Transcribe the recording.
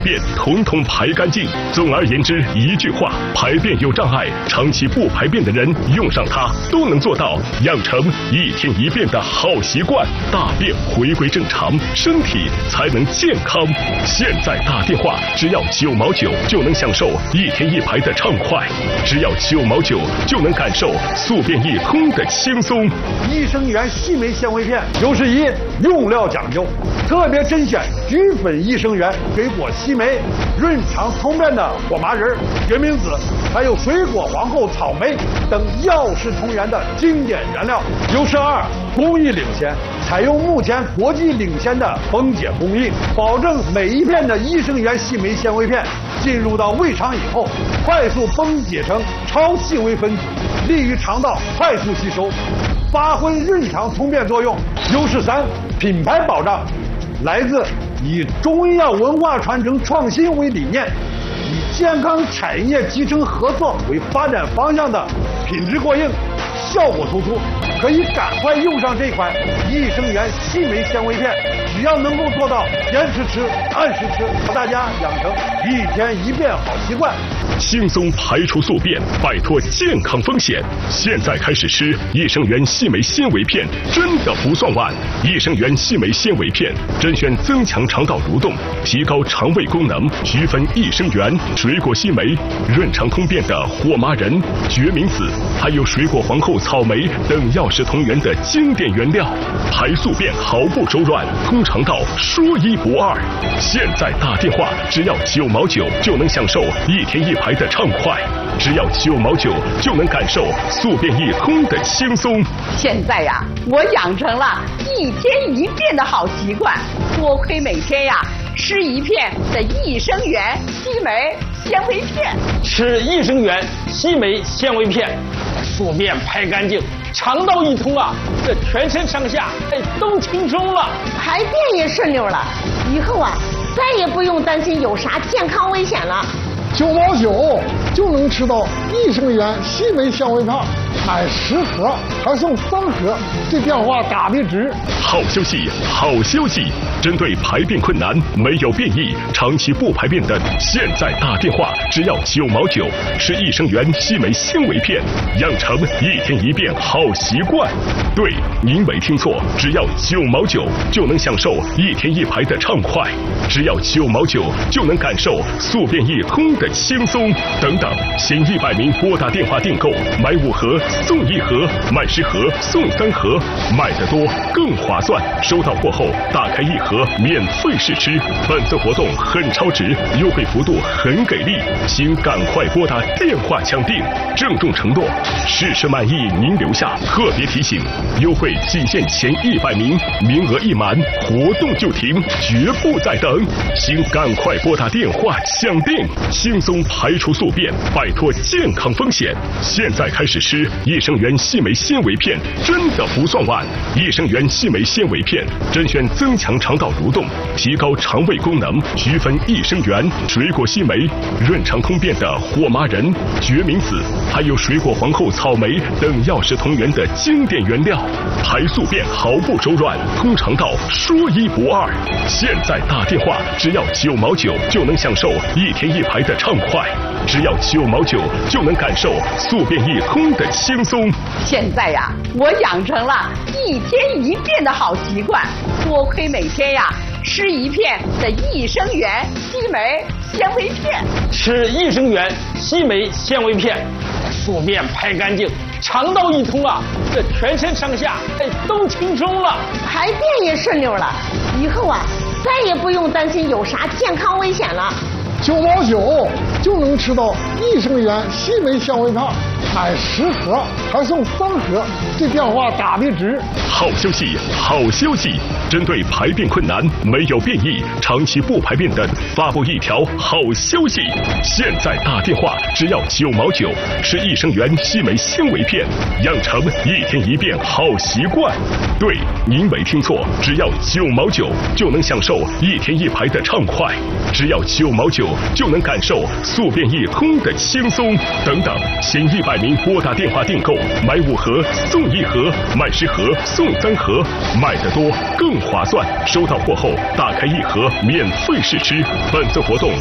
便统统排干净。总而言之，一句话，排便有障碍、长期不排便的人用上它，都能做到养成一天一便的好习惯，大便回归正常，身体才能健康。现在打电话，只要9毛9就能享受一天一排的畅快，只要9毛9就能感受宿便一通的轻松。 益生元细酶纤维片91用料讲究，特别甄选菊粉益生元、水果烯酶、润肠通便的火麻仁、决明子，还有水果皇后草莓等药食同源的经典原料。92工艺领先，采用目前国际领先的分解工艺，保证每一片的益生元细酶纤维片进入到胃肠以后，快速分解成超细微分子，利于肠道快速吸收，发挥润肠通便作用。93品牌保障，来自以中医药文化传承创新为理念，以健康产业集成合作为发展方向的品质过硬、效果突出，可以赶快用上这款益生元细酶纤维片。只要能够做到坚持吃、按时吃，让大家养成一天一便好习惯， 轻松排除宿便，摆脱健康风险。现在开始吃益生元细酶纤维片，真的不算晚。益生元细酶纤维片甄选增强肠道蠕动、提高肠胃功能、菊酚益生元、水果烯酶、润肠通便的火麻仁、决明子，还有水果皇后草莓等药食同源的经典原料，排宿便毫不手软，通肠道说1不2。现在打电话，只要9毛9就能享受一天一排的畅快，只要9毛9就能感受宿便一通的轻松。 现在呀，我养成了一天一便的好习惯，多亏每天呀吃一片的益生元细酶纤维片。 吃益生元细酶纤维片，宿便排干净，肠道一通啊，这全身上下都轻松了， 排便也顺溜了。以后啊，再也不用担心有啥健康危险了。 9毛9就能吃到益生元细酶纤维片，买10盒还送3盒，这电话打的值。 好消息，好消息！针对排便困难、没有便意、长期不排便的，现在打电话，只要9毛9，吃益生元细酶纤维片，养成一天一便好习惯。对，您没听错，只要9毛9就能享受一天一排的畅快，只要9毛9就能感受宿便一通的轻松。等等，前100名拨打电话订购，买5盒送1盒，买10盒送3盒，买得多更划算。收到货后打开1盒免费试吃。本次活动很超值，优惠幅度很给力，请赶快拨打电话抢订。郑重承诺，试吃满意您留下。特别提醒，优惠仅限前100名，名额一满活动就停，绝不再等，请赶快拨打电话抢订，轻松排除宿便，摆脱健康风险。现在开始吃益生元细酶纤维片，真的不算晚。益生元细酶纤维片甄选增强肠道蠕动、提高肠胃功能、菊酚益生元、水果烯酶、润肠通便的火麻仁、决明子，还有水果皇后草莓等药食同源的经典原料，排宿便毫不手软，通肠道说1不2。现在打电话，只要9毛9就能享受一天一排的畅快，只要9毛9就能感受宿便一通的轻松。 现在呀，我养成了一天一便的好习惯，多亏每天呀吃一片的益生元细酶纤维片。 吃益生元细酶纤维片，宿便排干净，肠道一通啊，这全身上下都轻松了， 排便也顺溜了。以后啊，再也不用担心有啥健康危险了。 9毛9就能吃到益生元细酶纤维片，买10盒还送3盒，这电话打的值。 好消息，好消息！针对排便困难、没有便意、长期不排便的，发布一条好消息。现在打电话，只要9毛9，吃益生元细酶纤维片，养成一天一便好习惯。对，您没听错，只要9毛9就能享受一天一排的畅快，只要9毛9就能感受宿便一通的轻松。等等，前100 海民拨打电话订购，买5盒送1盒，买10盒送3盒，买得多更划算。收到货后打开1盒免费试吃。本次活动